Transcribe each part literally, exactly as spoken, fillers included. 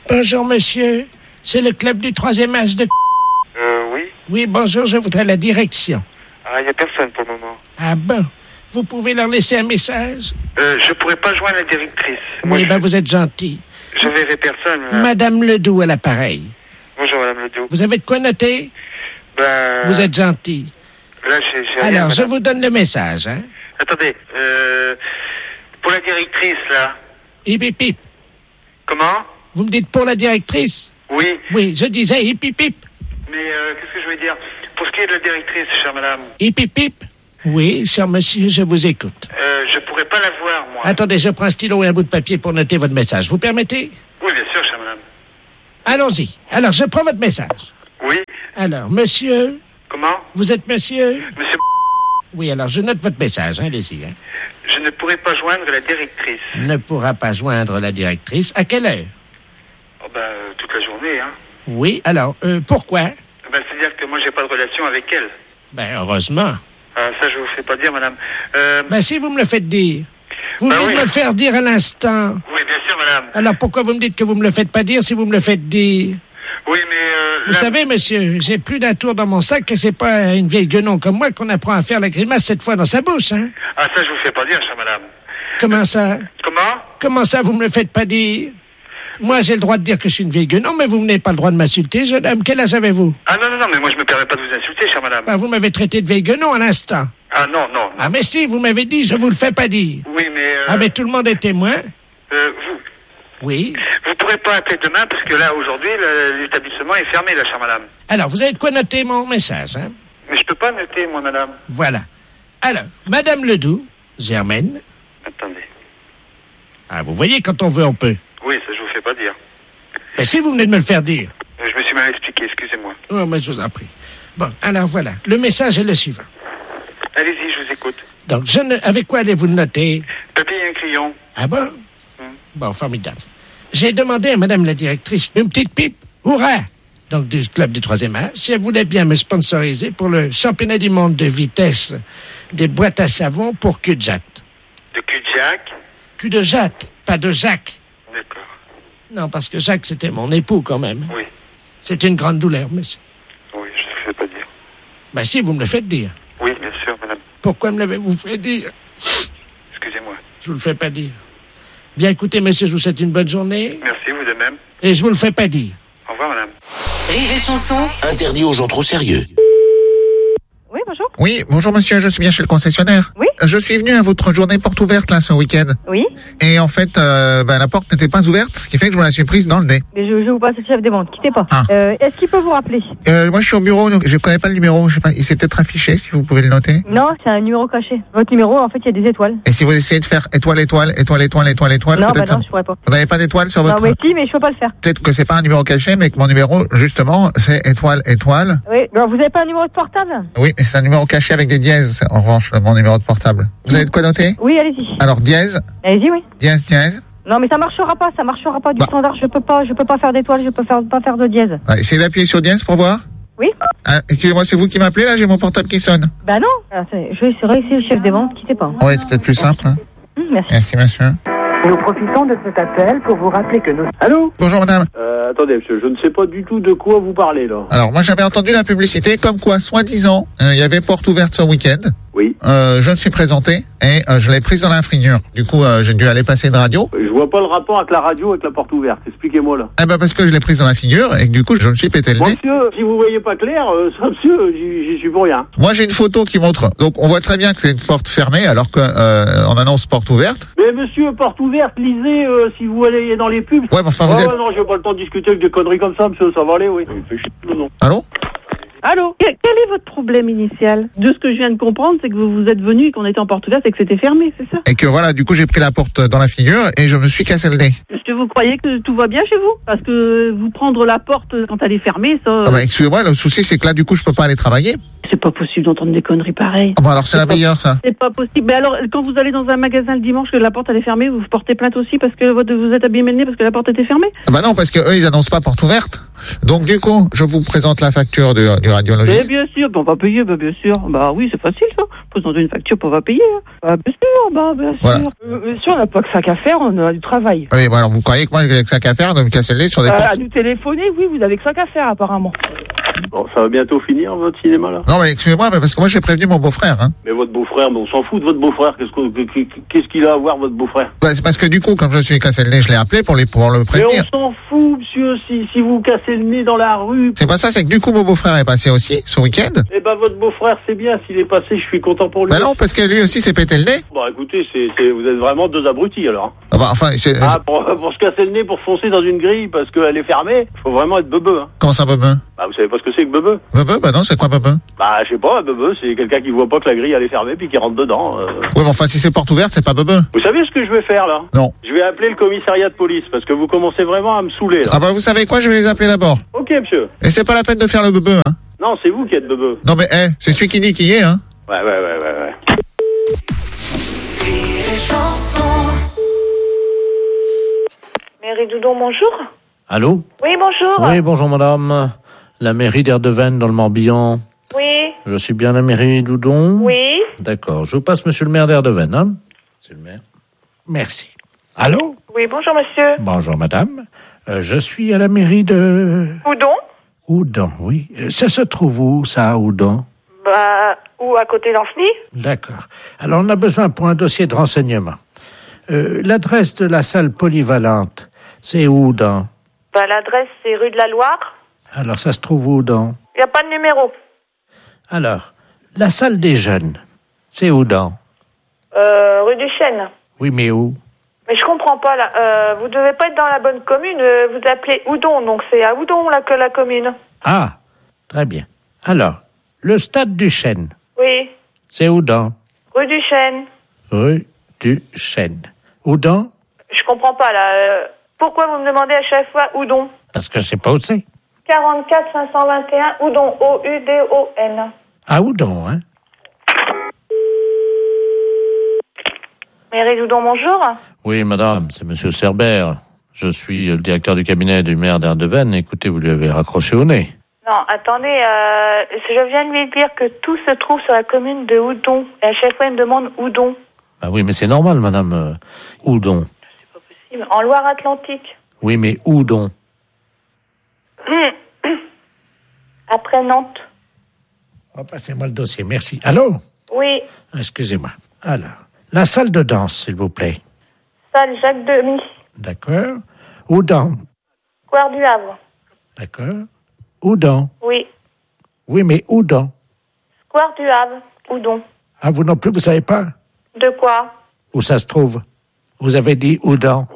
Bonjour, monsieur. C'est le club du troisième âge de... Euh, oui. Oui, bonjour, je voudrais la direction. Ah, il n'y a personne pour le moment. Ah bon? Vous pouvez leur laisser un message? Euh, je pourrais pas joindre la directrice. Moi, Oui, je, ben vous êtes gentil. je verrai personne. Là. Madame Ledoux à l'appareil. Bonjour, Madame Ledoux. Vous avez de quoi noter? Ben... Vous êtes gentil. Là, j'ai, j'ai rien, Alors, je madame. vous donne le message, hein? Attendez, euh... Pour la directrice, là. Hip, hip, hip. Comment? Vous me dites pour la directrice? Oui. Oui, je disais hip, hip, hip. Mais, euh, qu'est-ce que je voulais dire? Pour ce qui est de la directrice, chère madame, Hip, hip, hip. Oui, cher monsieur, je vous écoute. euh, je pourrais pas la voir, moi. Attendez, je prends un stylo et un bout de papier pour noter votre message. Vous permettez? Oui, bien sûr, chère madame. Allons-y. Alors, je prends votre message. Oui. Alors, monsieur, Comment? vous êtes monsieur? Monsieur, Oui, alors je note votre message, hein, allez-y. Hein. je ne pourrais pas joindre la directrice. Ne pourra pas joindre la directrice. À quelle heure? Oh, ben, euh, toute la journée, hein. Oui, alors, euh, pourquoi? Ben, c'est-à-dire que moi, j'ai pas de relation avec elle. Ben, heureusement. Ah, ça, je vous fais pas dire, madame. Euh... Ben, si vous me le faites dire. Vous Ben venez oui. de me le faire dire à l'instant. Oui, bien sûr, madame. Alors, pourquoi vous me dites que vous me le faites pas dire si vous me le faites dire? Oui, mais... Euh, Vous là- savez, monsieur, j'ai plus d'un tour dans mon sac et c'est pas une vieille guenon comme moi qu'on apprend à faire la grimace cette fois dans sa bouche, hein? Ah, ça, je vous fais pas dire, chère madame. Comment ça? Comment? Comment ça, vous me le faites pas dire? Moi, j'ai le droit de dire que je suis une vieille guenon, mais vous n'avez pas le droit de m'insulter, jeune homme. Quel âge avez-vous? Ah, non, non, non, mais moi, je me permets pas de vous insulter, chère madame. Ben, vous m'avez traité de vieille guenon à l'instant. Ah, non, non. Ah, mais si, vous m'avez dit, je vous le fais pas dire. Oui, mais... Euh, Ah, mais tout le monde est témoin. euh, vous... Oui. Vous pourrez pas appeler demain, parce que là, aujourd'hui, le- l'établissement est fermé, là, chère madame. Alors, vous avez de quoi noter mon message, hein? Mais je peux pas noter, moi, madame. Voilà. Alors, Madame Ledoux, Germaine. Attendez. Ah, vous voyez, quand on veut, on peut. Oui, ça, je vous fais pas dire. Mais si vous venez de me le faire dire. Euh, Je me suis mal expliqué, excusez-moi. Oh, mais je vous en prie. Bon, alors voilà. Le message est le suivant. Allez-y, je vous écoute. Donc, je ne... avec quoi allez-vous le noter? Papier et un crayon. Ah bon? Bon, formidable. J'ai demandé à Madame la directrice une petite pipe, hurrah, donc du club du troisième âge, si elle voulait bien me sponsoriser pour le championnat du monde de vitesse des boîtes à savon pour cul de jatte. De cul de Jack. Cul de jatte, pas de Jacques. D'accord. Non, parce que Jacques, c'était mon époux quand même. Oui. C'est une grande douleur, monsieur. Oui, je ne fais pas dire. Ben si, vous me le faites dire. Oui, bien sûr, madame. Pourquoi me l'avez-vous fait dire? Excusez-moi. Je vous le fais pas dire. Bien, écoutez, monsieur, je vous souhaite une bonne journée Merci, vous de même. et je vous le fais pas dire. Au revoir, madame. Rire et chanson. Interdit aux gens trop sérieux. Oui, bonjour. Oui, bonjour monsieur, je suis bien chez le concessionnaire. Oui. Je suis venu à votre journée porte ouverte là ce week-end. Oui. Et en fait, euh, bah, la porte n'était pas ouverte, ce qui fait que je me la suis prise dans le nez. Mais je, je vous passe le chef des ventes, quittez pas. Ah. Euh, est-ce qu'il peut vous rappeler? Euh, moi je suis au bureau, donc je connais pas le numéro, je sais pas, il s'est peut-être affiché si vous pouvez le noter. Non, c'est un numéro caché. Votre numéro, en fait, il y a des étoiles. Et si vous essayez de faire étoile, étoile, étoile, étoile, étoile, étoile, Non, bah peut-être non, ça- je pourrais pas. Vous n'avez pas d'étoile sur Non, votre... oui, si, mais je peux pas le faire. Peut-être que c'est pas un numéro caché, mais que mon numéro, justement, c'est étoile, étoile. Oui. Non, vous avez pas un numéro de portable? Oui, mais c'est un numéro caché avec des dièses, en revanche, mon numéro de portable. Vous avez de quoi noter? Oui, allez-y. Alors, dièse, Allez-y, oui. dièse, dièse. Non, mais ça marchera pas, ça marchera pas du Bah. standard. Je peux pas, je peux pas faire d'étoiles, je peux faire, pas faire de dièse. Ouais, essayez d'appuyer sur dièse pour voir. Oui. Ah, excusez-moi, c'est vous qui m'appelez là, j'ai mon portable qui sonne. Bah non. Attendez, je vais essayer le chef des ventes, quittez pas. Ouais, c'est peut-être plus simple. Hein. Hum, merci. Merci monsieur. Nous profitons de cet appel pour vous rappeler que nous... Allô? Bonjour madame. Euh, attendez, monsieur, je ne sais pas du tout de quoi vous parlez, là. Alors moi j'avais entendu la publicité comme quoi, soi-disant, euh, il y avait porte ouverte ce week-end. Oui. Euh, je me suis présenté et euh, je l'ai prise dans l'infraction. Du coup, euh, j'ai dû aller passer une radio. Je vois pas le rapport avec la radio, avec la porte ouverte. Expliquez-moi, là. Eh ben parce que je l'ai prise dans la figure et que du coup, je me suis pété le Bon, nez. monsieur, si vous voyez pas clair, euh, ça, monsieur, j'y j'y suis pour rien. Moi j'ai une photo qui montre. Donc on voit très bien que c'est une porte fermée alors qu'on euh, on annonce porte ouverte. Mais monsieur, porte ouverte, lisez euh, si vous allez dans les pubs. Ouais, mais enfin vous oh, êtes... non, j'ai pas le temps de discuter avec des conneries comme ça, monsieur, ça va aller, oui. Il me fait chier, non, non. Allô? Allô? Quel quel est votre problème initial? De ce que je viens de comprendre, c'est que vous vous êtes venu et qu'on était en porte ouverte et que c'était fermé, c'est ça? Et que voilà, du coup j'ai pris la porte dans la figure et je me suis cassé le nez. Est-ce que vous croyez que tout va bien chez vous? Parce que vous prendre la porte quand elle est fermée, ça... Ah bah, excusez-moi, le souci c'est que là du coup je peux pas aller travailler. C'est pas possible d'entendre des conneries pareilles. Ah bon alors c'est la meilleure ça. C'est pas possible. Mais alors, quand vous allez dans un magasin le dimanche que la porte elle est fermée, vous portez plainte aussi parce que votre- vous êtes abîmé le nez parce que la porte était fermée? Ah bah non, parce que eux ils annoncent pas porte ouverte. Donc du coup, je vous présente la facture du, du Mais radiologiste. bien sûr, on va payer, bah, bien sûr. Bah oui, c'est facile ça. Présenter une facture, on va payer. Bah, bien sûr, bah, bien sûr. Voilà. Euh, monsieur, on n'a pas que ça qu'à faire, on a du travail. Oui, bon, alors vous croyez que moi j'ai que ça qu'à faire de me casser le nez sur des Euh, portes? à nous téléphoner, oui, vous avez que ça qu'à faire, apparemment. Bon, ça va bientôt finir, votre cinéma, là. Non mais excusez-moi, mais parce que moi j'ai prévenu mon beau-frère. Hein. Mais votre beau-frère, mais on s'en fout de votre beau-frère. Qu'est-ce que- qu'est-ce qu'il a à voir, votre beau-frère? Bah, c'est parce que du coup, comme je me suis cassé le nez, je l'ai appelé pour, les, pour le Mais prévenir. on s'en fout, monsieur, si, si vous cassez le nez dans la rue. C'est pas ça, c'est que du coup mon beau-frère est passé aussi ce week-end. Eh ben, votre beau-frère, c'est bien. S'il est passé, je suis content pour lui. Bah non, parce que lui aussi s'est pété le nez. Bon, écoutez, c'est, c'est, vous êtes vraiment deux abrutis, alors. Ah bah, enfin, c'est, Ah, pour, pour se casser le nez, pour foncer dans une grille parce qu'elle est fermée, faut vraiment être beubeux, hein. comment ça, bebeu? Bah, vous savez pas ce que c'est que bebeux? Bebeu? Bah non, c'est quoi bebeu? Bah, je sais pas, bebeux, c'est quelqu'un qui voit pas que la grille, elle est fermée puis qui rentre dedans. euh. Oui, mais enfin, si c'est porte ouverte, c'est pas bebeu. Vous savez ce que je vais faire, là? Non. Je vais appeler le commissariat de police parce que vous commencez vraiment à me saouler, là. Ah bah, vous savez quoi, je vais les appeler d'abord. Ok, monsieur. Et c'est pas la peine de faire le bebeu, hein. Non, c'est vous qui êtes bebeux. Non mais, eh, c'est celui qui dit qui est, hein. Ouais, ouais, ouais, ouais, ouais. Mairie Doudon, bonjour. Allô? Oui, bonjour. Oui, bonjour madame. La mairie d'Erdeven dans le Morbihan. Oui, Je suis bien la mairie Doudon? oui. D'accord, je vous passe monsieur le maire d'Erdeven, hein? C'est le maire. Merci. Allô? Oui, bonjour monsieur. Bonjour, madame. Euh, je suis à la mairie de... Oudon? Oudon, oui. Euh, Ça se trouve où, ça, Oudon? Bah, ou à côté d'Ancenis? D'accord. Alors, on a besoin pour un dossier de renseignement. Euh, l'adresse de la salle polyvalente, c'est où, dans? Bah, l'adresse, c'est rue de la Loire. Alors, ça se trouve où, dans? Il n'y a pas de numéro. Alors, la salle des jeunes, c'est où, dans? Euh, rue du Chêne. Oui, mais où? Mais je comprends pas, là. Euh, vous devez pas être dans la bonne commune. euh, Vous appelez Oudon, donc c'est à Oudon, là, que la commune. Ah, très bien. Alors, le stade du Chêne, Oui. c'est où, dans? Rue du Chêne. Rue du Chêne. Où, dans? Je comprends pas, là. Euh, pourquoi vous me demandez à chaque fois Oudon? Parce que je sais pas où c'est. quarante-quatre cinq cent vingt et un, Oudon, O U D O N. À Oudon, hein? Mairie Doudon, bonjour. Oui, madame, c'est monsieur Cerbère. Je suis le directeur du cabinet du maire d'Erdeven. Écoutez, vous lui avez raccroché au nez. Non, attendez, euh, je viens de lui dire que tout se trouve sur la commune de Oudon. Et à chaque fois, il me demande Oudon. Ah oui, mais c'est normal, madame. Euh, Oudon. En Loire-Atlantique. Oui, mais Oudon. Après Nantes. Oh, passez-moi le dossier, merci. Allô? Oui, Excusez-moi. Alors, la salle de danse, s'il vous plaît. salle Jacques Demy. D'accord. Oudon. Square du Havre. D'accord. Oudon. Oui. Oui, mais Oudon. Square du Havre. Oudon. Ah, vous non plus, vous savez pas De quoi? où ça se trouve? Vous avez dit Oudon.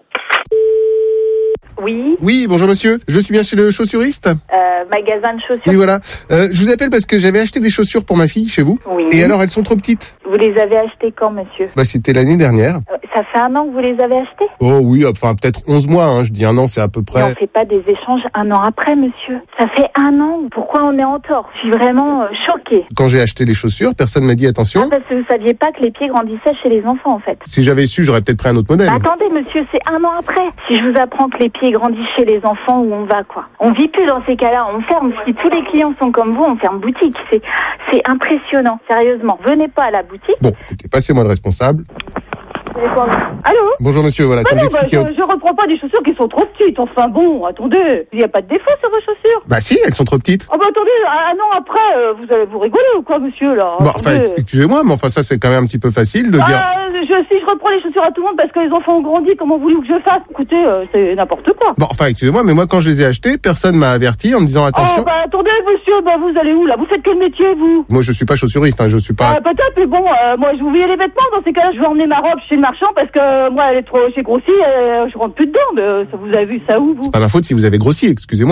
Oui, Oui, bonjour monsieur. Je suis bien chez le chaussuriste. euh, magasin de chaussures. Oui, voilà. Euh, je vous appelle parce que j'avais acheté des chaussures pour ma fille chez vous. Oui. Et alors, elles sont trop petites. Vous les avez achetées quand, monsieur? Bah, c'était l'année dernière. Euh, Ça fait un an que vous les avez achetées? Oh oui, enfin, peut-être onze mois, hein. Je dis un an, c'est à peu Mais près. on fait pas des échanges un an après, monsieur. Ça fait un an. Pourquoi on est en tort? Je suis vraiment euh, choquée. Quand j'ai acheté les chaussures, personne m'a dit attention. Ah, parce que vous saviez pas que les pieds grandissaient chez les enfants, en fait. Si j'avais su, j'aurais peut-être pris un autre modèle. Bah, attendez, monsieur, c'est un an après. Si je vous apprends que les pieds grandissent chez les enfants, où on va, quoi? On vit plus dans ces cas-là. On ferme. Si tous les clients sont comme vous, on ferme boutique. C'est, c'est impressionnant. Sérieusement. Venez pas à la boutique. Bon, écoutez, passez-moi le responsable. Allô? Bonjour monsieur, voilà, Bah comme non, bah, j'expliquais. je, je reprends pas des chaussures qui sont trop petites. Enfin bon, attendez. Il n'y a pas de défaut sur vos chaussures. Bah si, elles sont trop petites. Oh bah attendez, un an après, euh, vous allez vous rigoler ou quoi, monsieur, là? Bon, enfin, Attendez. excusez-moi, mais enfin, ça, c'est quand même un petit peu facile de dire. Ah, je, si je reprends les chaussures à tout le monde parce que les enfants ont grandi, comment voulez-vous que je fasse? Écoutez, euh, c'est n'importe quoi. Bon, enfin, excusez-moi, mais moi, quand je les ai achetées, personne m'a averti en me disant attention. Oh bah attendez, monsieur, bah vous allez où, là? Vous faites quel métier, vous? Moi, je suis pas chaussuriste, hein, je suis pas. Ah, peut-être, mais bon, euh, moi, je vous verrai les vêtements. Dans ces cas-là, je vais emmener ma robe chez le marchand parce que euh, moi, elle est trop, j'ai grossi, euh, je rentre plus dedans. Mais euh, ça, vous avez vu ça où, vous? C'est pas ma faute si vous avez grossi, excusez-moi. Ah.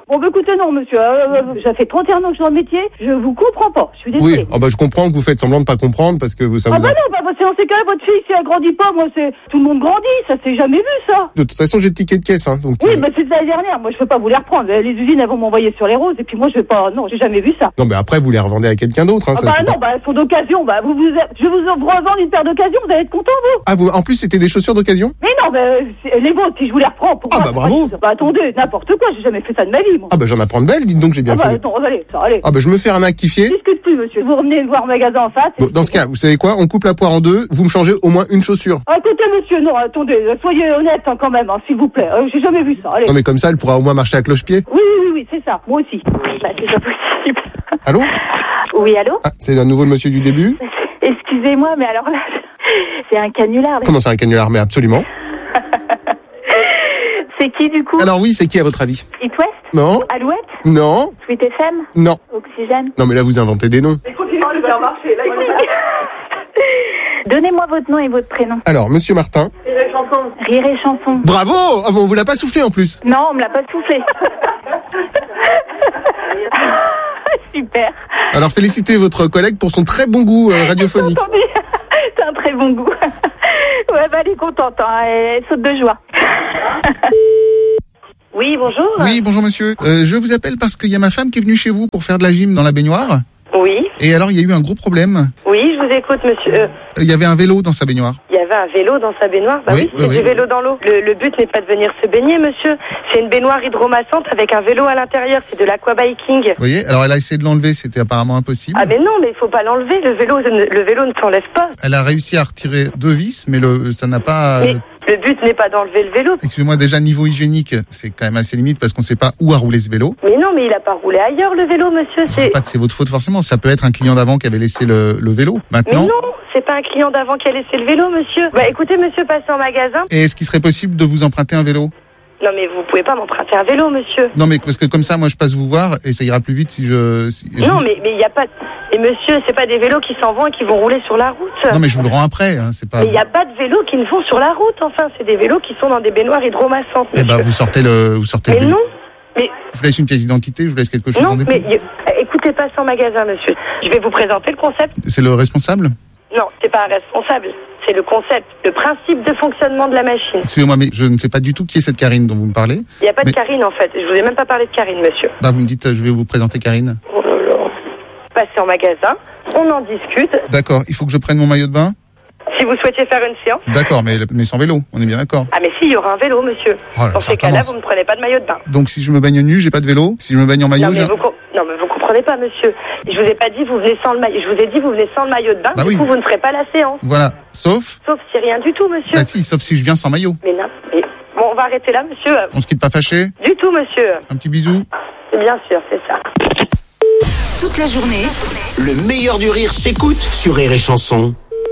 Bon, bah, écoutez, non, monsieur. Euh, euh, ça fait trente et un ans que je suis dans le métier. Je vous comprends pas. Je suis désolée. Oui, oh, bah, je comprends que vous faites semblant de pas comprendre parce que vous, ça Ah vous... bah a- non, bah, bah, c'est dans ces cas-là, votre fille, si elle grandit pas, moi, c'est... Tout le monde grandit, ça s'est jamais vu, ça. De toute façon, j'ai le ticket de caisse, hein, donc... Oui, euh, mais c'est de l'année dernière. Moi, je peux pas vous les reprendre. Les usines, elles vont m'envoyer sur les roses, et puis moi, je vais pas... Non, j'ai jamais vu ça. Non, mais après, vous les revendez à quelqu'un d'autre, hein, Ah ça, bah c'est non, pas- bah, elles sont d'occasion. Bah, vous, vous... Je vais vous revendre une paire d'occasion, vous allez être content, vous. Ah, vous, en plus, c'était des chaussures d'occasion? Mais non, bah, c'est- les vôtres, si je vous les reprends, pourquoi? Ah bah, bravo. Bah, attendez, n'importe quoi, j'ai jamais fait ça de ma vie, moi. Ah, bah, j'en apprends de belles, dites donc, j'ai bien Ah bah, fait. attends, allez, ça, allez. Ah, bah, je me fais arnaquifier. Discute plus, monsieur. Vous revenez me voir au magasin en face. Bon, dans ce cas, vous savez quoi? On coupe la poire en deux, vous me changez au moins une chaussure. Ah, écoutez, monsieur, non, attendez, soyez honnête, hein, quand même, hein, s'il vous plaît. Euh, j'ai jamais vu ça, allez. Non, mais comme ça, elle pourra au moins marcher à cloche-pied. Oui, oui, oui, oui, c'est ça, moi aussi. Bah, c'est pas possible. Allô? Oui, allô? Ah, c'est à nouveau le monsieur du début? Excusez-moi, mais alors là, c'est un canular. Comment ça, un canular? Mais absolument. C'est qui, du coup? Alors oui, c'est qui à votre avis? It West? Non? Alouette? Non? Sweet F M? Non. Oxygène? Non, mais là, vous inventez des noms. Mais continuez de le faire marcher, là, Donnez-moi votre nom et votre prénom. Alors, monsieur Martin. Rire et chanson. Rire et chanson. Bravo! Ah bon, on vous l'a pas soufflé en plus. Non, on me l'a pas soufflé. Super. Alors, félicitez votre collègue pour son très bon goût euh, radiophonique. Entendu. C'est un très bon goût. Ouais, bah elle est contente, hein. Elle saute de joie. Oui, bonjour. Oui, bonjour monsieur. Euh, je vous appelle parce qu'il y a ma femme qui est venue chez vous pour faire de la gym dans la baignoire. Oui. Et alors, il y a eu un gros problème. Oui, je vous écoute, monsieur. Euh, Il y avait un vélo dans sa baignoire. Il y avait un vélo dans sa baignoire. Bah Oui, oui, c'est oui, du oui. vélo dans l'eau. Le, le but n'est pas de venir se baigner, monsieur. C'est une baignoire hydromassante avec un vélo à l'intérieur. C'est de l'aquabiking. Vous voyez? Alors, elle a essayé de l'enlever, c'était apparemment impossible. Ah mais non, mais il faut pas l'enlever. Le vélo, le vélo ne s'enlève pas. Elle a réussi à retirer deux vis, mais le, ça n'a pas... Mais le but n'est pas d'enlever le vélo. Excusez-moi, déjà, niveau hygiénique, c'est quand même assez limite parce qu'on ne sait pas où a roulé ce vélo. Mais non, mais il a pas roulé ailleurs, le vélo, monsieur. Je ne dis pas que c'est votre faute forcément, ça peut être un client d'avant qui avait laissé le, le vélo. Mais Maintenant... non, c'est pas un client d'avant qui a laissé le vélo, monsieur. Bah écoutez, monsieur, passez en magasin. Et est-ce qu'il serait possible de vous emprunter un vélo? Non, mais vous pouvez pas m'emprunter un vélo, monsieur. Non, mais parce que comme ça, moi, je passe vous voir et ça ira plus vite si je... si je- Non, mais mais il y a pas. Et monsieur, c'est pas des vélos qui s'en vont et qui vont rouler sur la route. Non, mais je vous le rends après, hein, c'est pas... Mais il n'y a pas de vélos qui ne vont sur la route, enfin, c'est des vélos qui sont dans des baignoires hydromassantes. Eh ben, monsieur. vous sortez le, vous sortez Mais le vélo. non, mais Je vous laisse une pièce d'identité, je vous laisse quelque chose non, en dépôt. mais y- écoutez, passez en magasin, monsieur. Je vais vous présenter le concept. C'est le responsable? Non, c'est pas un responsable, c'est le concept, le principe de fonctionnement de la machine. Excusez-moi, mais je ne sais pas du tout qui est cette Karine dont vous me parlez. Il n'y a pas Mais- de Karine, en fait. Je vous ai même pas parlé de Karine, monsieur. Bah, vous me dites, euh, je vais vous présenter Karine. Oh là là. Passez en magasin, on en discute. D'accord, il faut que je prenne mon maillot de bain? Si vous souhaitez faire une séance. D'accord, mais, mais sans vélo, on est bien d'accord. Ah, mais si, il y aura un vélo, monsieur. Oh là, Dans ça ces cas-là, recommence. vous ne prenez pas de maillot de bain. Donc si je me baigne nu, j'ai pas de vélo? Si je me baigne en maillot, Non mais, j'ai... vous, com- non, mais vous comprenez pas, monsieur. Je vous ai pas dit, vous venez sans le maillot. Je vous ai dit, vous venez sans le maillot de bain. Bah du oui. coup, vous ne ferez pas la séance. Voilà, sauf... Sauf si rien du tout, monsieur. Bah si, sauf si je viens sans maillot. Mais non, mais... Bon, on va arrêter là, monsieur. On se quitte pas fâché? Du tout, monsieur. Un petit bisou? Bien sûr, c'est ça. Toute la journée, Le meilleur du rire s'écoute sur Rire et Chanson.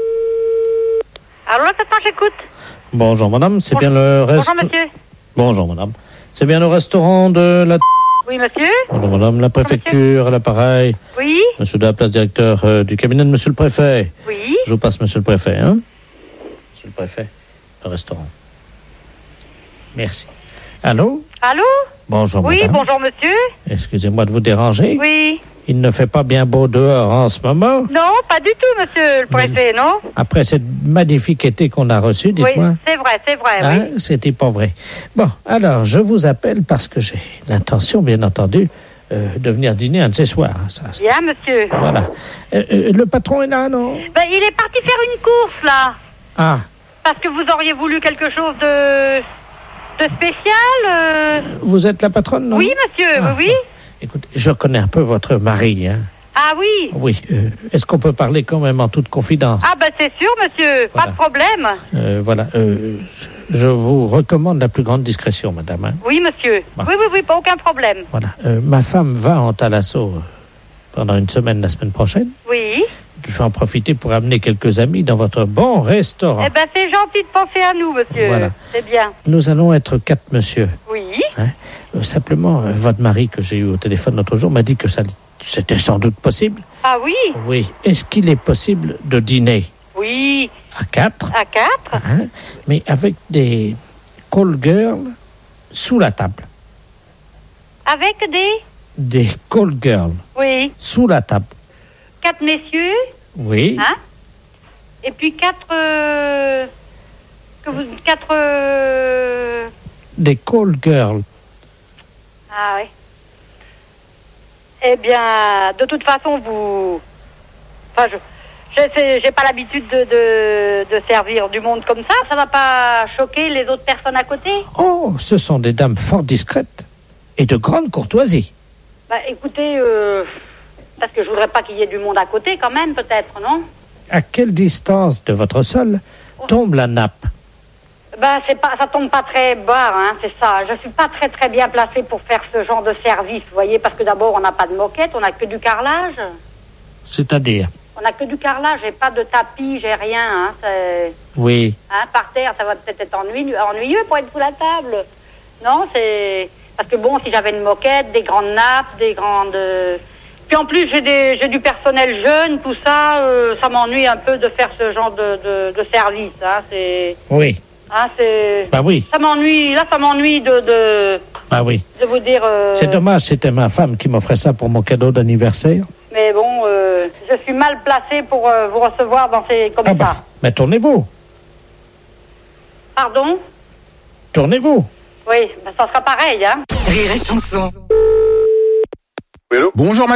Alors là, maintenant, j'écoute. Bonjour madame, c'est bien le reste... Bonjour, monsieur. Bonjour madame. C'est bien le restaurant de la... Oui, monsieur. Bonjour madame, la préfecture, à l'appareil. Oui. Monsieur de la place, directeur euh, du cabinet de monsieur le préfet. Oui. Je vous passe monsieur le préfet, hein. Monsieur le préfet, le restaurant. Merci. Allô? Allô? Bonjour Oui, madame. bonjour, monsieur. Excusez-moi de vous déranger. Oui. Il ne fait pas bien beau dehors en ce moment. Non, pas du tout, monsieur le préfet, non? Après cette magnifique été qu'on a reçu, dites-moi. Oui, c'est vrai, c'est vrai, Hein, oui. c'était pas vrai. Bon, alors, je vous appelle parce que j'ai l'intention, bien entendu, euh, de venir dîner un de ces soirs. Ça, ça- Bien, monsieur. voilà. Euh, euh, le patron est là, non? Ben, il est parti faire une course, là. Ah, Parce que vous auriez voulu quelque chose de... de spécial euh... vous êtes la patronne, non? Oui, monsieur, Ah, oui, oui. Écoutez, je connais un peu votre mari, hein. Ah oui. Oui, euh, est-ce qu'on peut parler quand même en toute confidence? Ah ben, c'est sûr, monsieur. Pas Voilà. de problème. Euh, voilà, euh, je vous recommande la plus grande discrétion, madame, hein. Oui, monsieur. Bah. Oui, oui, oui, pas aucun problème. Voilà, euh, ma femme va en Thalasso euh, pendant une semaine la semaine prochaine. Oui. Je vais en profiter pour amener quelques amis dans votre bon restaurant. Eh ben, c'est gentil de penser à nous, monsieur. Voilà. C'est bien. Nous allons être quatre monsieur. Oui. Hein. Euh, simplement, euh, votre mari que j'ai eu au téléphone l'autre jour m'a dit que ça, c'était sans doute possible. Ah oui. Oui. Est-ce qu'il est possible de dîner Oui. à quatre, À quatre. hein, mais avec des call girls sous la table? Ah Avec des... Des call girls. Oui. Sous la table. Quatre messieurs. Oui. Hein? Et puis quatre... Euh, que vous... Quatre... Euh... Des call girls. Ah oui. Eh bien, de toute façon, vous... Enfin, je... Je j'ai pas l'habitude de, de, de servir du monde comme ça. Ça va pas choquer les autres personnes à côté? Oh, ce sont des dames fort discrètes et de grande courtoisie. Bah, écoutez, euh, parce que je voudrais pas qu'il y ait du monde à côté quand même, peut-être, non? À quelle distance de votre sol tombe la nappe? Bah, c'est pas, ça tombe pas très bas, hein, c'est ça. Je suis pas très très bien placée pour faire ce genre de service, vous voyez, parce que d'abord, on n'a pas de moquette, on n'a que du carrelage. C'est-à-dire? On n'a que du carrelage, j'ai pas de tapis, j'ai rien, hein, c'est... Oui. Hein, par terre, ça va peut-être être ennuyeux, ennuyeux pour être sous la table. Non, c'est... Parce que bon, si j'avais une moquette, des grandes nappes, des grandes... Puis en plus, j'ai des, j'ai du personnel jeune, tout ça, euh, ça m'ennuie un peu de faire ce genre de, de, de service, hein, c'est... Oui. Hein, c'est... Bah oui. Ça m'ennuie, là, ça m'ennuie de... de... Bah oui. De vous dire... Euh... C'est dommage, c'était ma femme qui m'offrait ça pour mon cadeau d'anniversaire. Mais bon, euh, je suis mal placée pour euh, vous recevoir dans ces... comme ah bah, ça. Mais tournez-vous. Pardon? Tournez-vous. Oui, ben ça sera pareil, hein. Rire et chanson. Bonjour, madame.